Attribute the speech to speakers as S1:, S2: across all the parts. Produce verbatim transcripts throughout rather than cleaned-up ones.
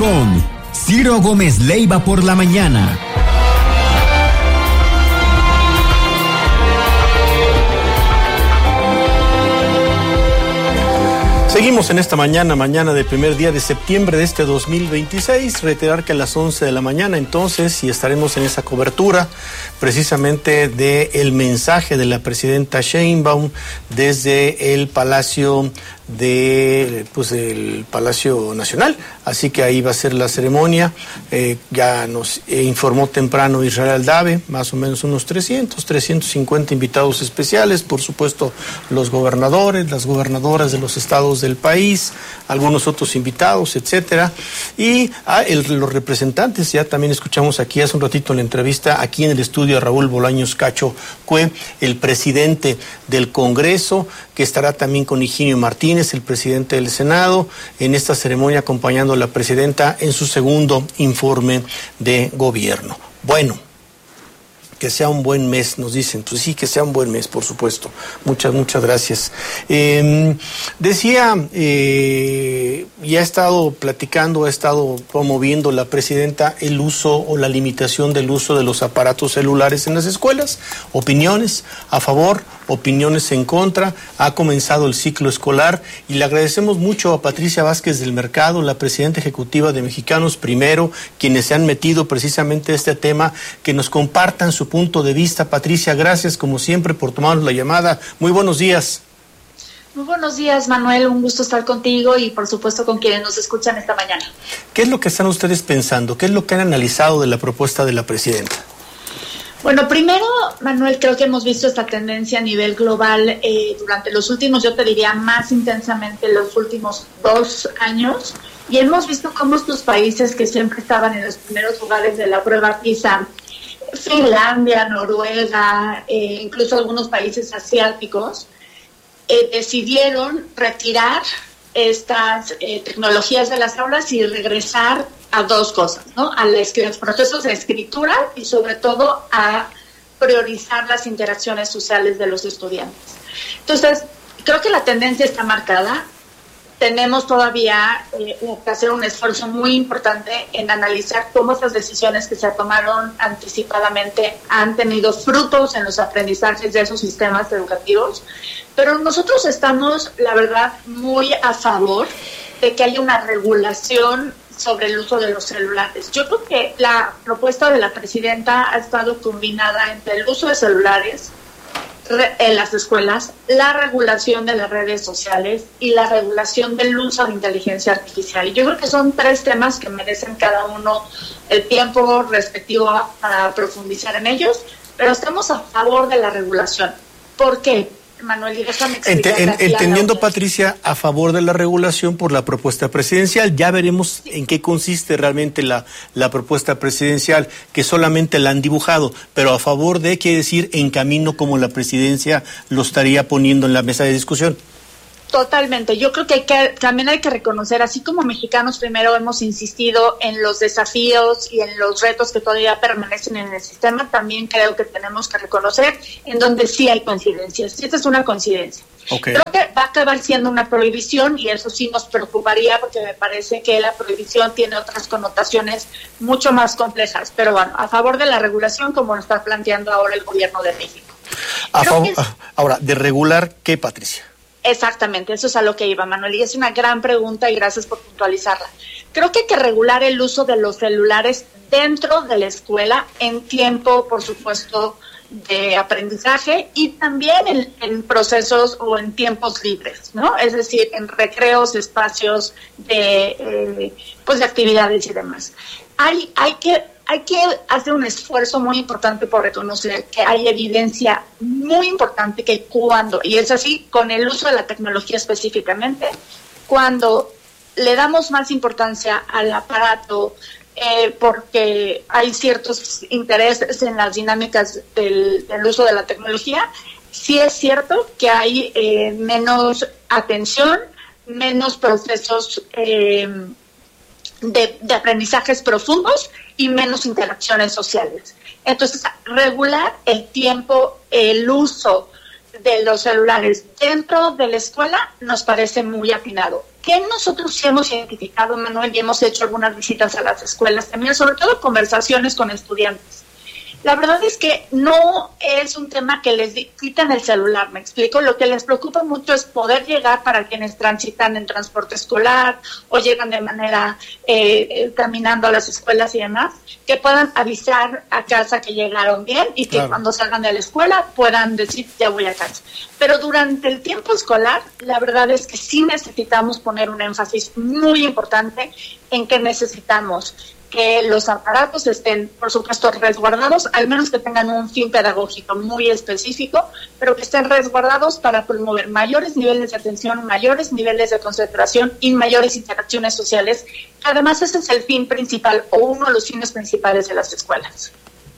S1: con Ciro Gómez Leiva por la mañana.
S2: Seguimos en esta mañana, mañana del primer día de septiembre de este dos mil veintiséis. Reiterar que a las once de la mañana entonces, y estaremos en esa cobertura precisamente del mensaje de la presidenta Sheinbaum desde el Palacio de pues el Palacio Nacional, así que ahí va a ser la ceremonia. Eh, ya nos eh, informó temprano Israel Aldave, más o menos unos trescientos, trescientos cincuenta invitados especiales, por supuesto los gobernadores, las gobernadoras de los estados del país, algunos otros invitados, etcétera, y ah, el, los representantes. Ya también escuchamos aquí hace un ratito en la entrevista, aquí en el estudio, a Raúl Bolaños Cacho Cue, el presidente del Congreso, que estará también con Higinio Martínez, el presidente del Senado, en esta ceremonia acompañando a la presidenta en su segundo informe de gobierno. Bueno, que sea un buen mes, nos dicen. Pues sí, que sea un buen mes, por supuesto. Muchas, muchas gracias. Eh, decía, eh, ya ha estado platicando, ha estado promoviendo la presidenta el uso o la limitación del uso de los aparatos celulares en las escuelas. Opiniones a favor, opiniones en contra. Ha comenzado el ciclo escolar y le agradecemos mucho a Patricia Vázquez del Mercado, la presidenta ejecutiva de Mexicanos Primero, quienes se han metido precisamente a este tema, que nos compartan su punto de vista. Patricia, gracias como siempre por tomarnos la llamada. Muy buenos días.
S3: Muy buenos días, Manuel, un gusto estar contigo y por supuesto con quienes nos escuchan esta mañana.
S2: ¿Qué es lo que están ustedes pensando? ¿Qué es lo que han analizado de la propuesta de la presidenta?
S3: Bueno, primero, Manuel, creo que hemos visto esta tendencia a nivel global eh, durante los últimos, yo te diría más intensamente los últimos dos años, y hemos visto cómo estos países que siempre estaban en los primeros lugares de la prueba PISA, Finlandia, Noruega, eh, incluso algunos países asiáticos, eh, decidieron retirar estas eh, tecnologías de las aulas y regresar a dos cosas, ¿no? A los procesos de escritura y sobre todo a priorizar las interacciones sociales de los estudiantes. Entonces, creo que la tendencia está marcada. Tenemos todavía eh, que hacer un esfuerzo muy importante en analizar cómo esas decisiones que se tomaron anticipadamente han tenido frutos en los aprendizajes de esos sistemas educativos, pero nosotros estamos, la verdad, muy a favor de que haya una regulación sobre el uso de los celulares. Yo creo que la propuesta de la presidenta ha estado combinada entre el uso de celulares en las escuelas, la regulación de las redes sociales y la regulación del uso de inteligencia artificial. Y yo creo que son tres temas que merecen cada uno el tiempo respectivo para profundizar en ellos, pero estamos a favor de la regulación. ¿Por qué, Manuel? Y déjame explicar.
S2: Ent- en, entendiendo, Patricia, a favor de la regulación por la propuesta presidencial. Ya veremos en qué consiste realmente la, la propuesta presidencial, que solamente la han dibujado, pero a favor de, quiere decir, en camino como la presidencia lo estaría poniendo en la mesa de discusión.
S3: Totalmente. Yo creo que, hay que también hay que reconocer, así como Mexicanos Primero hemos insistido en los desafíos y en los retos que todavía permanecen en el sistema, también creo que tenemos que reconocer en donde sí hay coincidencias. Esta es una coincidencia. Okay. Creo que va a acabar siendo una prohibición y eso sí nos preocuparía porque me parece que la prohibición tiene otras connotaciones mucho más complejas. Pero bueno, a favor de la regulación como lo está planteando ahora el gobierno de México.
S2: A favor, es... Ahora, ¿de regular qué, Patricia?
S3: Exactamente, eso es a lo que iba, Manuel, y es una gran pregunta y gracias por puntualizarla. Creo que hay que regular el uso de los celulares dentro de la escuela en tiempo, por supuesto, de aprendizaje y también en, en procesos o en tiempos libres, ¿no? Es decir, en recreos, espacios de, eh, pues de actividades y demás. Hay, hay que Hay que hacer un esfuerzo muy importante por reconocer que hay evidencia muy importante que cuando, y es así con el uso de la tecnología específicamente, cuando le damos más importancia al aparato eh, porque hay ciertos intereses en las dinámicas del, del uso de la tecnología, sí es cierto que hay eh, menos atención, menos procesos eh, de, de aprendizajes profundos y menos interacciones sociales. Entonces, regular el tiempo, el uso de los celulares dentro de la escuela nos parece muy atinado. que nosotros sí hemos identificado, Manuel, y hemos hecho algunas visitas a las escuelas también, sobre todo conversaciones con estudiantes. La verdad es que no es un tema que les quitan el celular, me explico. Lo que les preocupa mucho es poder llegar para quienes transitan en transporte escolar o llegan de manera eh, caminando a las escuelas y demás, que puedan avisar a casa que llegaron bien y que claro, cuando salgan de la escuela puedan decir ya voy a casa. Pero durante el tiempo escolar, la verdad es que sí necesitamos poner un énfasis muy importante en que necesitamos que los aparatos estén, por supuesto, resguardados, al menos que tengan un fin pedagógico muy específico, pero que estén resguardados para promover mayores niveles de atención, mayores niveles de concentración y mayores interacciones sociales. Además, ese es el fin principal o uno de los fines principales de las escuelas.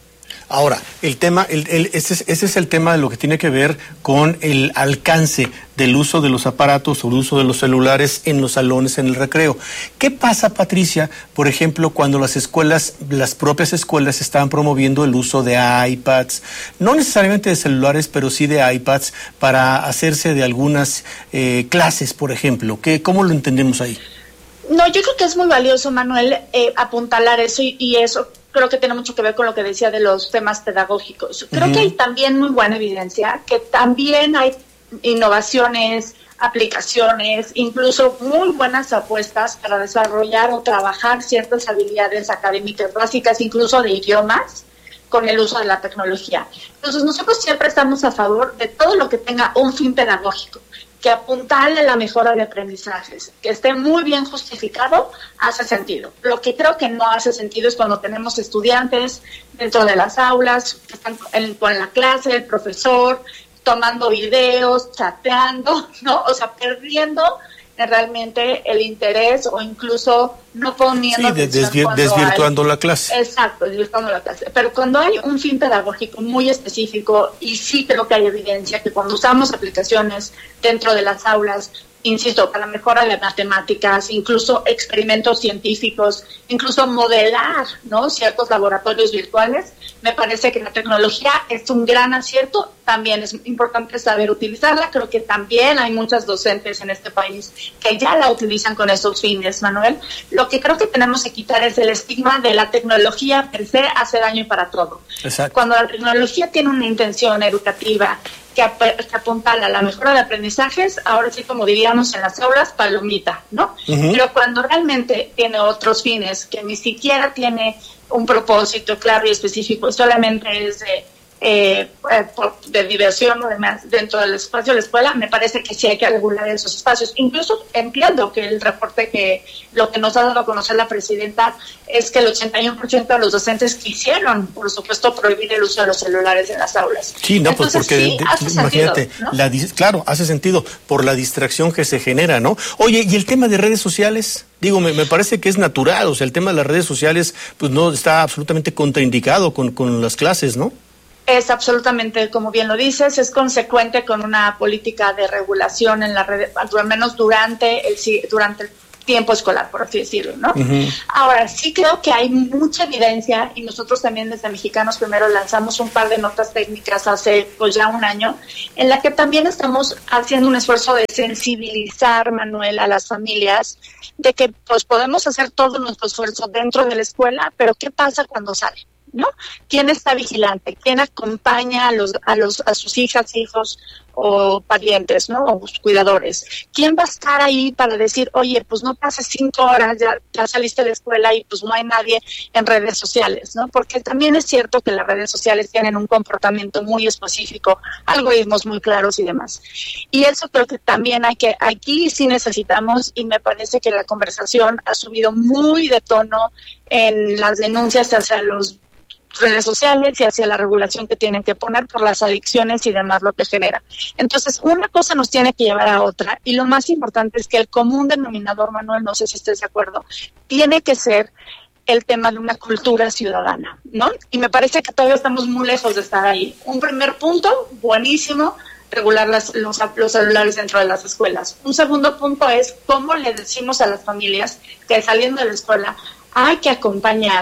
S2: Ahora, el tema, el, el, ese, es, ese es el tema de lo que tiene que ver con el alcance del uso de los aparatos o el uso de los celulares en los salones, en el recreo. ¿Qué pasa, Patricia, por ejemplo, cuando las escuelas, las propias escuelas están promoviendo el uso de iPads, no necesariamente de celulares, pero sí de iPads, para hacerse de algunas eh, clases, por ejemplo? ¿Qué, ¿Cómo lo entendemos ahí?
S3: No, yo creo que es muy valioso, Manuel, eh, apuntalar eso y, y eso creo que tiene mucho que ver con lo que decía de los temas pedagógicos. Creo uh-huh. que hay también muy buena evidencia que también hay innovaciones, aplicaciones, incluso muy buenas apuestas para desarrollar o trabajar ciertas habilidades académicas básicas, incluso de idiomas, con el uso de la tecnología. Entonces, nosotros siempre estamos a favor de todo lo que tenga un fin pedagógico, que apuntarle a la mejora de aprendizajes, que esté muy bien justificado, hace sentido. Lo que creo que no hace sentido es cuando tenemos estudiantes dentro de las aulas, que están en, en la clase, el profesor, tomando videos, chateando, ¿no? O sea, perdiendo realmente el interés o incluso no poniendo...
S2: Sí, desvier- desvirtuando hay, la clase.
S3: Exacto, desvirtuando la clase. Pero cuando hay un fin pedagógico muy específico, y sí creo que hay evidencia que cuando usamos aplicaciones dentro de las aulas, insisto, para mejora de matemáticas, incluso experimentos científicos, incluso modelar, ¿no?, ciertos laboratorios virtuales, me parece que la tecnología es un gran acierto. También es importante saber utilizarla. Creo que también hay muchas docentes en este país que ya la utilizan con esos fines, Manuel. Lo que creo que tenemos que quitar es el estigma de la tecnología per se hace daño para todo.
S2: Exacto.
S3: Cuando la tecnología tiene una intención educativa que, ap- que apuntala a la mejora de aprendizajes, ahora sí, como diríamos en las aulas, palomita, ¿no? Uh-huh. Pero cuando realmente tiene otros fines, que ni siquiera tiene un propósito claro y específico, solamente es de, eh, de diversión o demás dentro del espacio de la escuela, me parece que sí hay que regular esos espacios. Incluso entiendo que el reporte que lo que nos ha dado a conocer la presidenta es que el ochenta y uno por ciento de los docentes quisieron, por supuesto, prohibir el uso de los celulares en las aulas.
S2: Sí, no,
S3: Entonces,
S2: pues porque
S3: sí,
S2: de,
S3: hace
S2: imagínate,
S3: sentido, ¿no?
S2: la, claro, hace sentido por la distracción que se genera, ¿no? Oye, ¿y el tema de redes sociales? Digo, me, me parece que es natural, o sea, el tema de las redes sociales, pues no está absolutamente contraindicado con, con las clases, ¿no?
S3: Es absolutamente, como bien lo dices, es consecuente con una política de regulación en la red, al menos durante el durante el tiempo escolar, por así decirlo, ¿no? Uh-huh. Ahora, sí creo que hay mucha evidencia, y nosotros también desde Mexicanos Primero lanzamos un par de notas técnicas hace pues ya un año, en la que también estamos haciendo un esfuerzo de sensibilizar, Manuel, a las familias, de que pues podemos hacer todo nuestro esfuerzo dentro de la escuela, pero ¿qué pasa cuando sale? ¿No? ¿Quién está vigilante? ¿Quién acompaña a los a los a sus hijas, hijos o parientes, ¿no? O cuidadores. ¿Quién va a estar ahí para decir, oye, pues no pases cinco horas, ya, ya saliste de la escuela y pues no hay nadie en redes sociales, ¿no? Porque también es cierto que las redes sociales tienen un comportamiento muy específico, algoritmos muy claros y demás. Y eso creo que también hay que, aquí sí necesitamos, y me parece que la conversación ha subido muy de tono en las denuncias hacia los redes sociales y hacia la regulación que tienen que poner por las adicciones y demás lo que genera. Entonces, una cosa nos tiene que llevar a otra, y lo más importante es que el común denominador, Manuel, no sé si estés de acuerdo, tiene que ser el tema de una cultura ciudadana, ¿no? Y me parece que todavía estamos muy lejos de estar ahí. Un primer punto, buenísimo, regular las, los, los celulares dentro de las escuelas. Un segundo punto es cómo le decimos a las familias que saliendo de la escuela hay que acompañar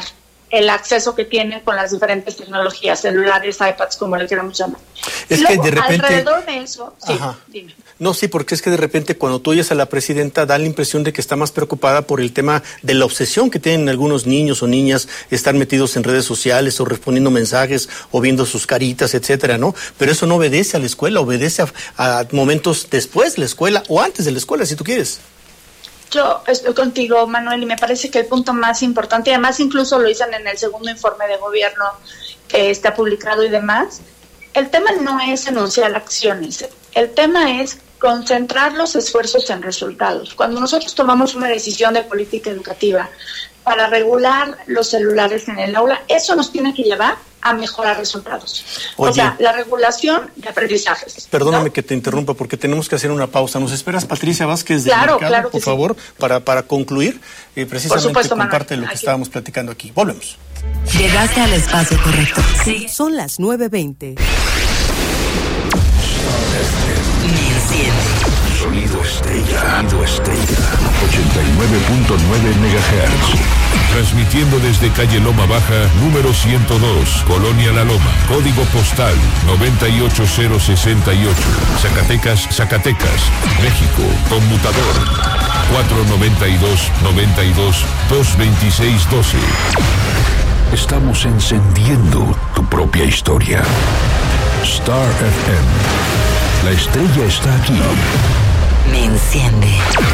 S3: el acceso que tienen con las diferentes tecnologías, celulares, iPads, como le queramos llamar.
S2: Es
S3: Luego,
S2: que de repente...
S3: alrededor de eso, sí,
S2: Ajá.
S3: dime.
S2: No, sí, porque es que de repente cuando tú oyes a la presidenta da la impresión de que está más preocupada por el tema de la obsesión que tienen algunos niños o niñas, estar metidos en redes sociales o respondiendo mensajes o viendo sus caritas, etcétera, ¿no? Pero eso no obedece a la escuela, obedece a, a momentos después de la escuela o antes de la escuela, si tú quieres.
S3: Yo estoy contigo, Manuel, y me parece que el punto más importante, y además incluso lo dicen en el segundo informe de gobierno que está publicado y demás, el tema no es enunciar acciones, el tema es concentrar los esfuerzos en resultados. Cuando nosotros tomamos una decisión de política educativa para regular los celulares en el aula, eso nos tiene que llevar a mejorar resultados.
S2: Oye,
S3: o sea, la regulación de aprendizajes.
S2: Perdóname,
S3: ¿no?
S2: que te interrumpa porque tenemos que hacer una pausa. ¿Nos esperas, Patricia Vázquez del
S3: Claro,
S2: Mercado,
S3: claro
S2: por
S3: que
S2: favor,
S3: sí.
S2: para, para concluir? Eh, precisamente
S3: Por supuesto,
S2: comparte
S3: Manuel.
S2: lo que
S3: Aquí.
S2: estábamos platicando aquí. Volvemos.
S4: Llegaste al espacio correcto. Sí.
S5: Son las nueve veinte.
S6: Sonido Estrella. Sonido Estrella. ochenta y nueve punto nueve megahertz.
S7: Transmitiendo desde calle Loma Baja, número ciento dos, Colonia La Loma, código postal noventa y ocho cero sesenta y ocho, Zacatecas, Zacatecas, México, conmutador cuatro noventa y dos, noventa y dos, dos veintiséis doce.
S6: Estamos encendiendo tu propia historia. Star F M. La estrella está aquí.
S4: Me enciende.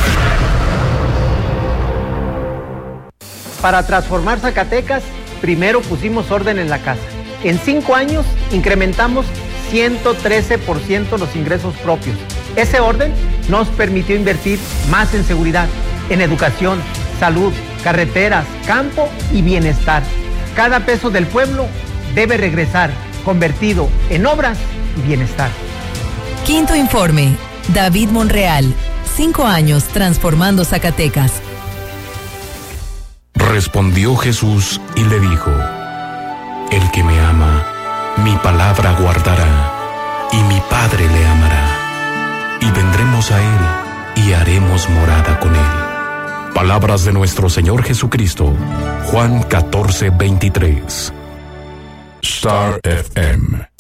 S8: Para transformar Zacatecas, primero pusimos orden en la casa. En cinco años incrementamos ciento trece por ciento los ingresos propios. Ese orden nos permitió invertir más en seguridad, en educación, salud, carreteras, campo y bienestar. Cada peso del pueblo debe regresar, convertido en obras y bienestar.
S4: Quinto informe. David Monreal. Cinco años transformando Zacatecas.
S7: Respondió Jesús y le dijo: El que me ama, mi palabra guardará, y mi Padre le amará, y vendremos a él, y haremos morada con él. Palabras de nuestro Señor Jesucristo. Juan catorce veintitrés.
S6: Star F M.